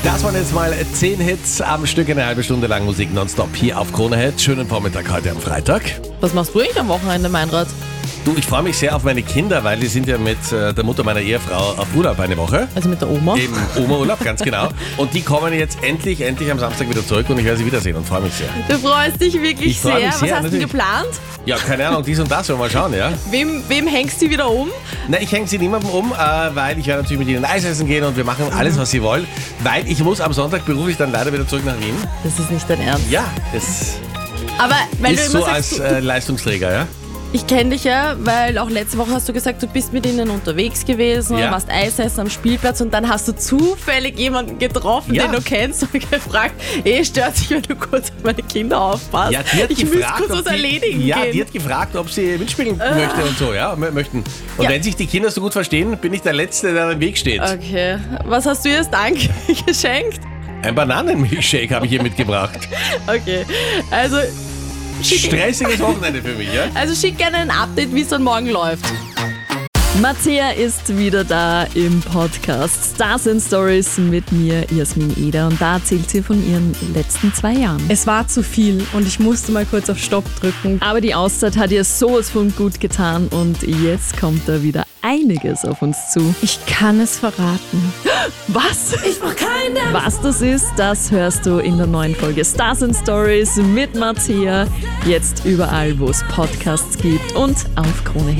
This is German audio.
Das waren jetzt mal 10 Hits am Stück, eine halbe Stunde lang Musik nonstop hier auf Krone Hit. Schönen Vormittag heute am Freitag. Was machst du eigentlich am Wochenende, Meinrad? Du, ich freue mich sehr auf meine Kinder, weil die sind ja mit der Mutter meiner Ehefrau auf Urlaub eine Woche. Also mit der Oma? Eben Oma-Urlaub, ganz genau. Und die kommen jetzt endlich am Samstag wieder zurück und ich werde sie wiedersehen und freue mich sehr. Du freust dich wirklich Ich freu sehr. mich sehr, Was hast du natürlich. geplant? Ja, keine Ahnung, dies und das, wollen wir mal schauen, ja? Wem hängst du wieder um? Na, ich hänge sie niemandem um, weil ich werde natürlich mit ihnen Eis essen gehen und wir machen alles, was sie wollen, weil ich muss am Sonntag beruflich dann leider wieder zurück nach Wien. Das ist nicht dein Ernst. Ja, das Aber weil ist du so immer als sagst, Leistungsträger, ja? ich kenne dich ja, weil auch letzte Woche hast du gesagt, du bist mit ihnen unterwegs gewesen, Ja. warst Eis essen am Spielplatz und dann hast du zufällig jemanden getroffen, Ja. den du kennst und gefragt, stört sich, wenn du kurz auf meine Kinder aufpasst. Ja, die hat ich muss gefragt, kurz ob was die- erledigen Ja, gehen. die hat gefragt, ob sie mitspielen möchte und so, ja, möchten. Und Ja. wenn sich die Kinder so gut verstehen, bin ich der Letzte, der im Weg steht. Okay, was hast du ihr als Dank geschenkt? Ein Bananenmilchshake habe ich ihr mitgebracht. Okay, also Stressiges Wochenende für mich, ja? schick gerne ein Update, wie es dann morgen läuft. Mattea ist wieder da im Podcast Stars and Stories mit mir, Jasmin Eder. Und da erzählt sie von ihren letzten 2 Jahren. Es war zu viel und ich musste mal kurz auf Stopp drücken. Aber die Auszeit hat ihr sowas von gut getan und jetzt kommt da wieder einiges auf uns zu. Ich kann es verraten. Was? Ich brauch keine. Was das ist, das hörst du in der neuen Folge Stars and Stories mit Mattea. Jetzt überall, wo es Podcasts gibt und auf Krone Hit.